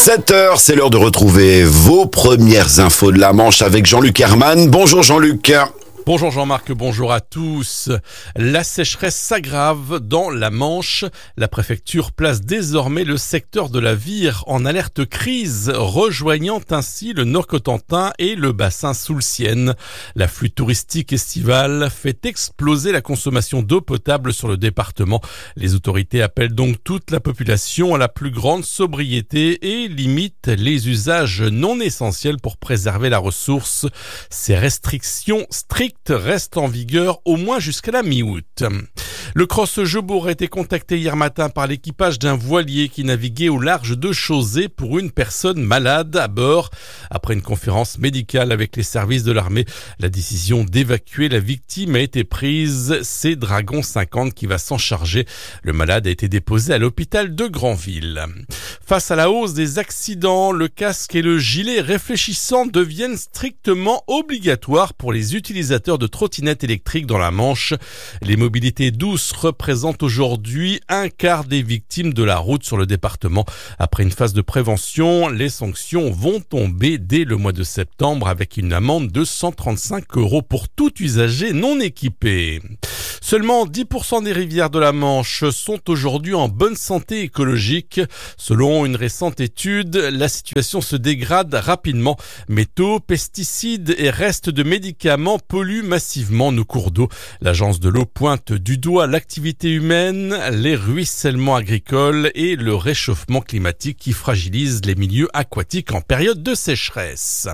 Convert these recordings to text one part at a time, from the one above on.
7h, c'est l'heure de retrouver vos premières infos de la Manche avec Jean-Luc Herman. Bonjour Jean-Luc. Bonjour Jean-Marc, bonjour à tous. La sécheresse s'aggrave dans la Manche. La préfecture place désormais le secteur de la Vire en alerte crise, rejoignant ainsi le Nord-Cotentin et le bassin Soulcienne. L'afflux touristique estival fait exploser la consommation d'eau potable sur le département. Les autorités appellent donc toute la population à la plus grande sobriété et limitent les usages non essentiels pour préserver la ressource. Ces restrictions strictes reste en vigueur au moins jusqu'à la mi-août. Le Cross-Jebourg a été contacté hier matin par l'équipage d'un voilier qui naviguait au large de Chauzé pour une personne malade à bord. Après une conférence médicale avec les services de l'armée, la décision d'évacuer la victime a été prise. C'est Dragon 50 qui va s'en charger. Le malade a été déposé à l'hôpital de Granville. Face à la hausse des accidents, le casque et le gilet réfléchissant deviennent strictement obligatoires pour les utilisateurs de trottinettes électriques dans la Manche. Les mobilités douces représentent aujourd'hui un quart des victimes de la route sur le département. Après une phase de prévention, les sanctions vont tomber dès le mois de septembre avec une amende de 135 € pour tout usager non équipé. Seulement 10% des rivières de la Manche sont aujourd'hui en bonne santé écologique. Selon une récente étude, la situation se dégrade rapidement. Métaux, pesticides et restes de médicaments polluent massivement nos cours d'eau. L'agence de l'eau pointe du doigt l'activité humaine, les ruissellements agricoles et le réchauffement climatique qui fragilisent les milieux aquatiques en période de sécheresse.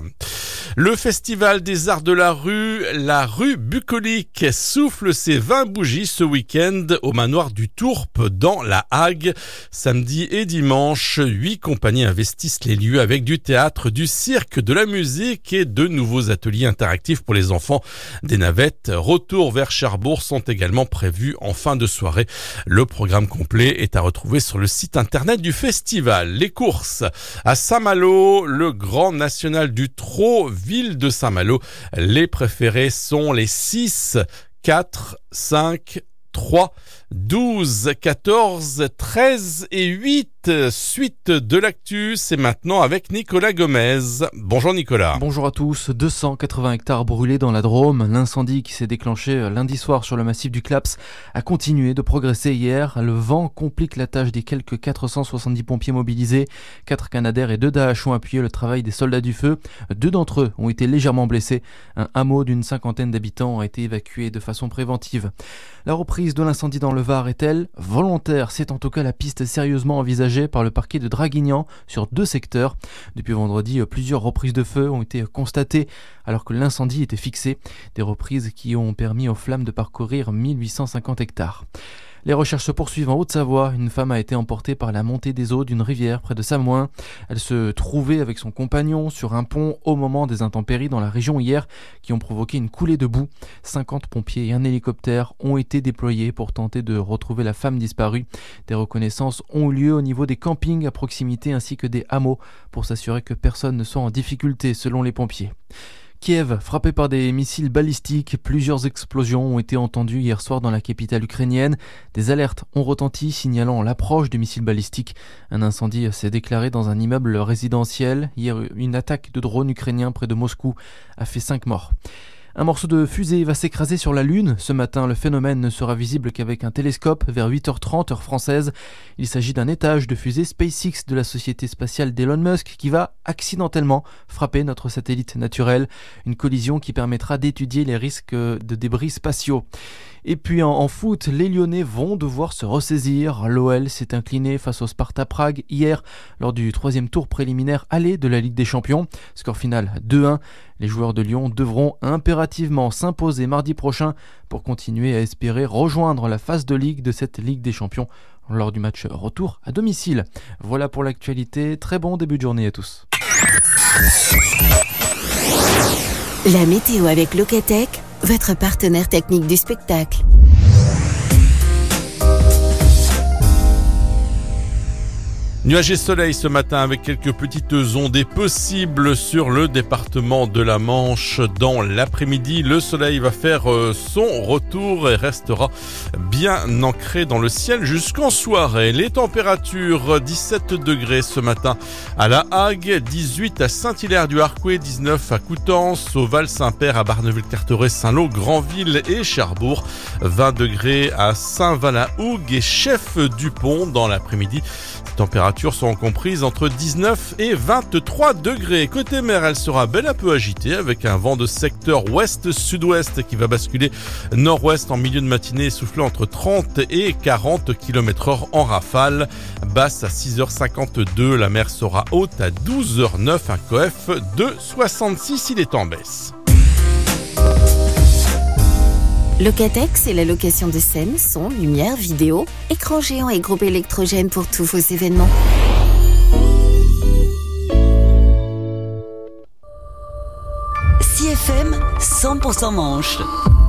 Le festival des arts de la rue bucolique, souffle ses 20 bougies ce week-end au manoir du Tourpe dans la Hague. Samedi et dimanche, 8 compagnies investissent les lieux avec du théâtre, du cirque, de la musique et de nouveaux ateliers interactifs pour les enfants. Des navettes retour vers Cherbourg sont également prévues en fin de soirée. Le programme complet est à retrouver sur le site internet du festival. Les courses à Saint-Malo, le Grand National du Trot, ville de Saint-Malo. Les préférés sont les 6, 4, 5, 3, 12, 14, 13 et 8. Suite de l'actu, c'est maintenant avec Nicolas Gomez. Bonjour Nicolas. Bonjour à tous. 280 hectares brûlés dans la Drôme. L'incendie qui s'est déclenché lundi soir sur le massif du Claps a continué de progresser hier. Le vent complique la tâche des quelques 470 pompiers mobilisés. 4 Canadair et 2 Dash ont appuyé le travail des soldats du feu. 2 d'entre eux ont été légèrement blessés. Un hameau d'une 50aine d'habitants a été évacué de façon préventive. La reprise de l'incendie dans le Var est-elle volontaire? C'est en tout cas la piste sérieusement envisagée par le parquet de Draguignan sur 2 secteurs. Depuis vendredi, plusieurs reprises de feu ont été constatées alors que l'incendie était fixé. Des reprises qui ont permis aux flammes de parcourir 1850 hectares. Les recherches se poursuivent en Haute-Savoie. Une femme a été emportée par la montée des eaux d'une rivière près de Samoin. Elle se trouvait avec son compagnon sur un pont au moment des intempéries dans la région hier qui ont provoqué une coulée de boue. 50 pompiers et un hélicoptère ont été déployés pour tenter de retrouver la femme disparue. Des reconnaissances ont eu lieu au niveau des campings à proximité ainsi que des hameaux pour s'assurer que personne ne soit en difficulté selon les pompiers. Kiev, frappé par des missiles balistiques, plusieurs explosions ont été entendues hier soir dans la capitale ukrainienne. Des alertes ont retenti signalant l'approche de missiles balistiques. Un incendie s'est déclaré dans un immeuble résidentiel. Hier, une attaque de drone ukrainien près de Moscou a fait 5 morts. Un morceau de fusée va s'écraser sur la Lune. Ce matin, le phénomène ne sera visible qu'avec un télescope vers 8h30 heure française. Il s'agit d'un étage de fusée SpaceX de la société spatiale d'Elon Musk qui va accidentellement frapper notre satellite naturel. Une collision qui permettra d'étudier les risques de débris spatiaux. Et puis en foot, les Lyonnais vont devoir se ressaisir. L'OL s'est incliné face au Sparta Prague hier lors du 3e tour préliminaire aller de la Ligue des Champions. Score final 2-1. Les joueurs de Lyon devront impérativement s'imposer mardi prochain pour continuer à espérer rejoindre la phase de Ligue de cette Ligue des Champions lors du match retour à domicile. Voilà pour l'actualité. Très bon début de journée à tous. La météo avec Locatech, votre partenaire technique du spectacle. Nuages et soleil ce matin avec quelques petites ondées possibles sur le département de la Manche. Dans l'après-midi, le soleil va faire son retour et restera bien ancré dans le ciel jusqu'en soirée. Les températures, 17 degrés ce matin à La Hague, 18 à Saint-Hilaire-du-Harcouët, 19 à Coutances, au Val-Saint-Père, à Barneville-Carteret, Saint-Lô, Granville et Cherbourg, 20 degrés à Saint-Val-à-Hougue et Chef-du-Pont dans l'après-midi. Les températures seront comprises entre 19 et 23 degrés. Côté mer, elle sera bel à peu agitée avec un vent de secteur ouest-sud-ouest qui va basculer nord-ouest en milieu de matinée, souffler entre 30 et 40 km/h en rafale. Basse à 6h52, la mer sera haute à 12h09, un coef de 66, il est en baisse. Locatech, c'est la location de scène, son, lumière, vidéo, écran géant et groupe électrogène pour tous vos événements. CFM 100% Manche.